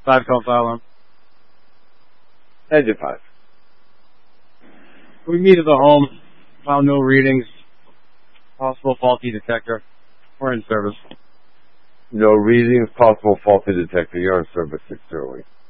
5 call file alarm. Engine 5. We meet at the home, found no readings, possible faulty detector. We're in service. No readings, possible faulty detector. You're on service 608.